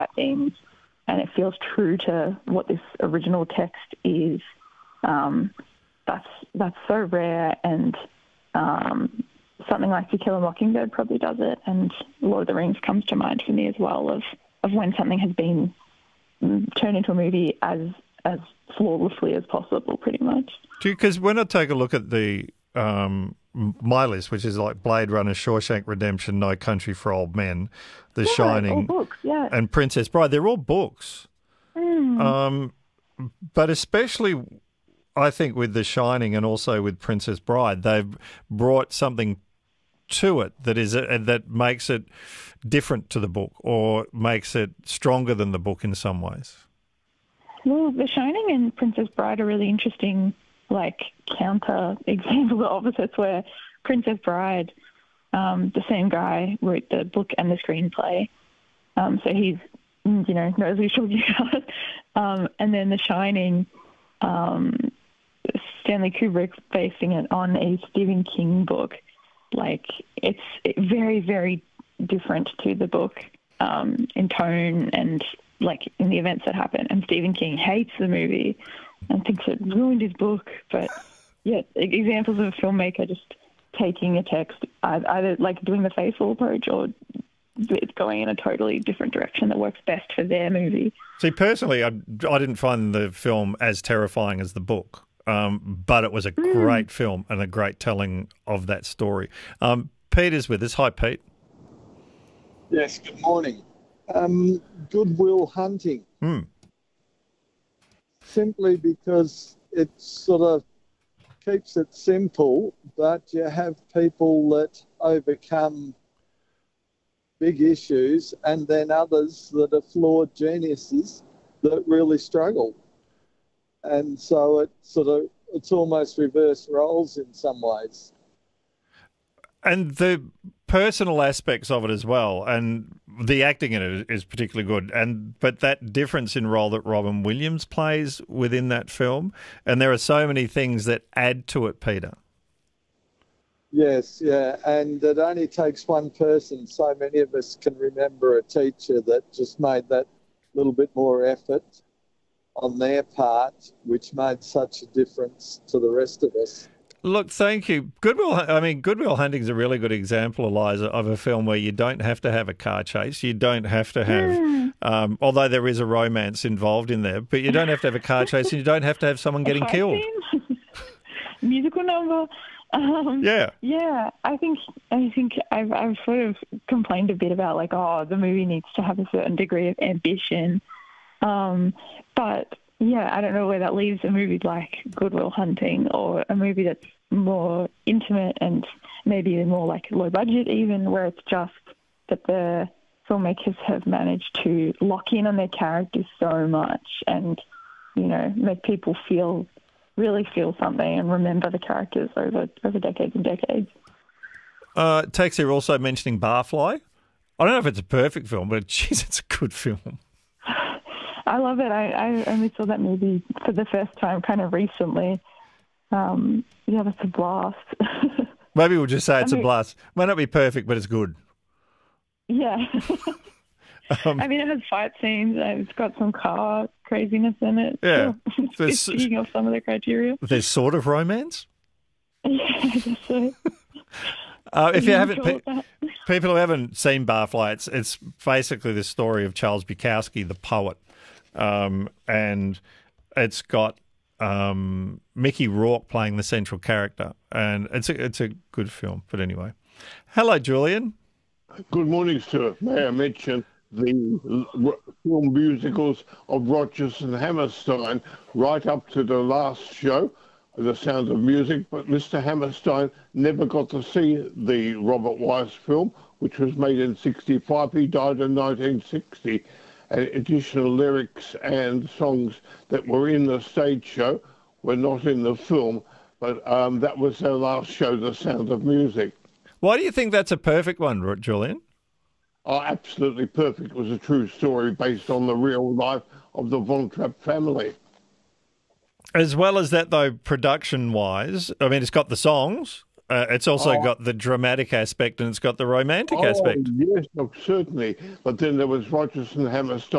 themes, and it feels true to what this original text is. That's so rare, and something like To Kill a Mockingbird probably does it, and Lord of the Rings comes to mind for me as well, of when something has been turned into a movie as flawlessly as possible, pretty much. Because when I take a look at the my list, which is like Blade Runner, Shawshank Redemption, No Country for Old Men, The Shining, all books, yeah. and Princess Bride, they're all books. But especially, I think, with The Shining and also with Princess Bride, they've brought something to it that makes it different to the book or makes it stronger than the book in some ways. Well, The Shining and Princess Bride are really interesting, like, counter examples of opposites, where Princess Bride, the same guy wrote the book and the screenplay, so he's, knows what he's talking about. And then The Shining, Stanley Kubrick basing it on a Stephen King book. Like, it's very, very different to the book in tone and, like, in the events that happen. And Stephen King hates the movie and thinks it ruined his book. But, yeah, examples of a filmmaker just taking a text, either, like, doing the faithful approach or going in a totally different direction that works best for their movie. See, personally, I didn't find the film as terrifying as the book. But it was a great film and a great telling of that story. Peter's with us. Hi, Pete. Yes, good morning. Good Will Hunting. Simply because it sort of keeps it simple, but you have people that overcome big issues and then others that are flawed geniuses that really struggle. And so it's almost reverse roles in some ways. And the personal aspects of it as well, and the acting in it is particularly good. But that difference in role that Robin Williams plays within that film, and there are so many things that add to it, Peter. Yes, yeah, and it only takes one person. So many of us can remember a teacher that just made that little bit more effort on their part, which made such a difference to the rest of us. Look, thank you. Good Will Hunting is a really good example, Eliza, of a film where you don't have to have a car chase. You don't have to have, although there is a romance involved in there, but you don't have to have a car chase and you don't have to have someone getting killed. Musical number. Yeah. I think I've sort of complained a bit about, like, the movie needs to have a certain degree of ambition. But yeah, I don't know where that leaves a movie like Good Will Hunting, or a movie that's more intimate and maybe more like low budget even, where it's just that the filmmakers have managed to lock in on their characters so much and, make people really feel something and remember the characters over decades and decades. Tex here also mentioning Barfly. I don't know if it's a perfect film, but geez, it's a good film. I love it. I only saw that movie for the first time kind of recently. Yeah, that's a blast. Maybe we'll just say it's a blast. Might not be perfect, but it's good. Yeah. It has fight scenes. It's got some car craziness in it. Yeah. It's speaking of some of the criteria. There's sort of romance? Yeah, I guess so. If you haven't, people who haven't seen Barfly, it's basically the story of Charles Bukowski, the poet, and it's got Mickey Rourke playing the central character, and it's a good film. But anyway, hello, Julian. Good morning, sir. May I mention the film musicals of Rodgers and Hammerstein right up to the last show, The Sound of Music, but Mr. Hammerstein never got to see the Robert Wise film, which was made in 1965. He died in 1960. And additional lyrics and songs that were in the stage show were not in the film, but that was their last show, The Sound of Music. Why do you think that's a perfect one, Julian? Oh, absolutely perfect. It was a true story based on the real life of the Von Trapp family. As well as that, though, production-wise, it's got the songs, it's also got the dramatic aspect and it's got the romantic aspect. Yes, look, certainly. But then there was Rodgers and Hammerstein.